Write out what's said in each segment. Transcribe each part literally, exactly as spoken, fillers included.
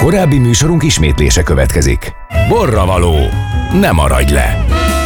Korábbi műsorunk ismétlése következik. Borravaló, ne maradj le!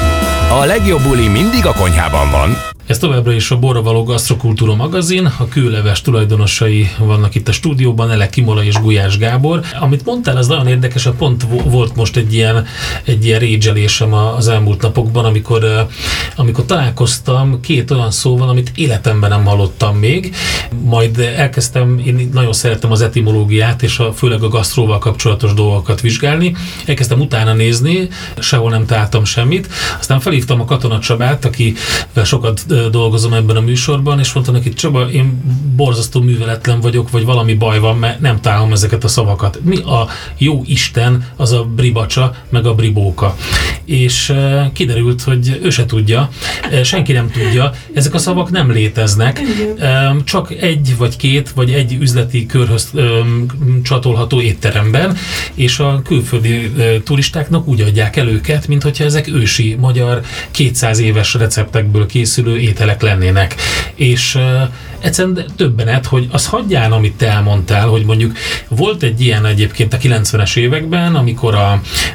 A legjobb buli mindig a konyhában van. Ez továbbra is a Borravaló Gasztrokultúra magazin, a Kőleves tulajdonosai vannak itt a stúdióban, Elek Imola és Gulyás Gábor. Amit mondtál, az nagyon érdekes, a pont volt most egy ilyen, egy ilyen régyelésem az elmúlt napokban, amikor, amikor találkoztam két olyan szóval, amit életemben nem hallottam még. Majd elkezdtem, én nagyon szerettem az etimológiát, és a, főleg a gasztróval kapcsolatos dolgokat vizsgálni. Elkezdtem utána nézni, sehol nem találtam semmit. Aztán felhívtam a Katona Csabát, akivel sokat dolgozom ebben a műsorban, és mondta neki, Csaba, én borzasztó műveletlen vagyok, vagy valami baj van, mert nem találom ezeket a szavakat. Mi a jó Isten az a bribacsa, meg a bribóka? És uh, kiderült, hogy ő se tudja, uh, senki nem tudja, ezek a szavak nem léteznek, um, csak egy, vagy két, vagy egy üzleti körhöz um, csatolható étteremben, és a külföldi uh, turistáknak úgy adják el őket, mint hogyha ezek ősi, magyar, kétszáz éves receptekből készülő ételek lennének. És uh, egyszerűen döbbenet, hogy az hagyján, amit te elmondtál, hogy mondjuk volt egy ilyen egyébként a kilencvenes években, amikor a,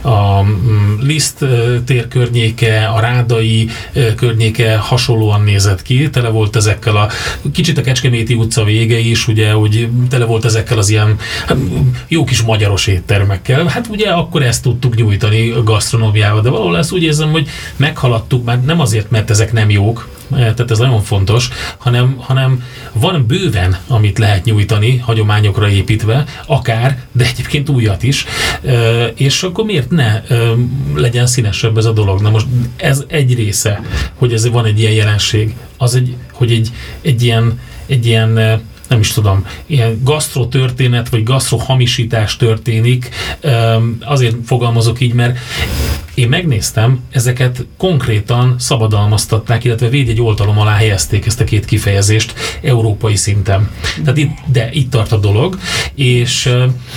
a Liszt tér környéke, a Rádai környéke hasonlóan nézett ki, tele volt ezekkel a, kicsit a Kecskeméti utca vége is, ugye, hogy tele volt ezekkel az ilyen jó kis magyaros éttermekkel. Hát ugye akkor ezt tudtuk nyújtani a gasztronómiával, de valahol ezt úgy érzem, hogy meghaladtuk, már nem azért, mert ezek nem jók, tehát ez nagyon fontos, hanem, hanem van bőven, amit lehet nyújtani, hagyományokra építve, akár, de egyébként újat is, és akkor miért ne legyen színesebb ez a dolog? Na most ez egy része, hogy ez van egy ilyen jelenség, az egy, hogy egy, egy ilyen, egy ilyen nem is tudom, ilyen gasztrotörténet, vagy gasztrohamisítás történik. Azért fogalmazok így, mert én megnéztem, ezeket konkrétan szabadalmaztatták, illetve védjegy oltalom alá helyezték ezt a két kifejezést európai szinten. Tehát itt, de itt tart a dolog, és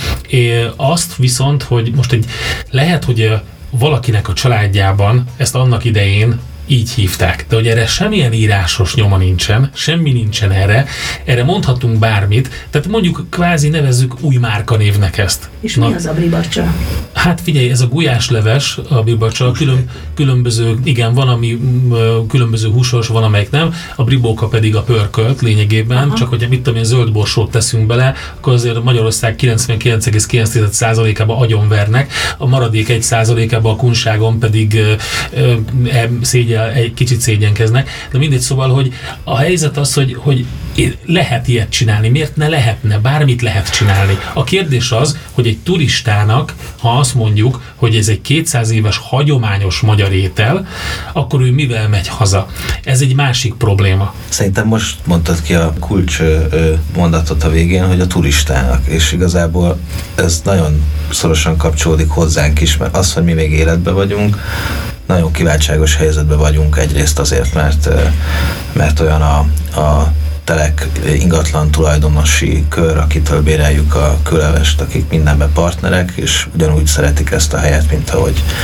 e, azt viszont, hogy most egy, lehet, hogy valakinek a családjában ezt annak idején így hívták. De hogy erre semmilyen írásos nyoma nincsen, semmi nincsen erre, erre mondhatunk bármit, tehát mondjuk kvázi nevezzük új márkanévnek ezt. És Na, mi az a bribacsa? Hát figyelj, ez a gulyásleves, a bribacsa, külön, különböző, igen, van, ami különböző húsos, van, amelyik nem, a bribóka pedig a pörkölt lényegében, aha. Csak hogy mit tudom én, zöld borsót teszünk bele, akkor azért Magyarország kilencvenkilenc egész kilenc százalékában agyonvernek, a maradék egy százalékában a kunságon pedig ö, ö, szégyen egy kicsit szégyenkeznek, de mindegy, szóval, hogy a helyzet az, hogy, hogy lehet ilyet csinálni, miért ne lehetne, bármit lehet csinálni. A kérdés az, hogy egy turistának, ha azt mondjuk, hogy ez egy kétszáz éves hagyományos magyar étel, akkor ő mivel megy haza? Ez egy másik probléma. Szerintem most mondtad ki a kulcs mondatot a végén, hogy a turistának, és igazából ez nagyon szorosan kapcsolódik hozzánk is, mert az, hogy mi még életben vagyunk, nagyon kiváltságos helyzetben vagyunk egyrészt azért, mert, mert olyan a, a telek ingatlan tulajdonosi kör, akitől béreljük a Kőlevest, akik mindenben partnerek, és ugyanúgy szeretik ezt a helyet, mint ahogy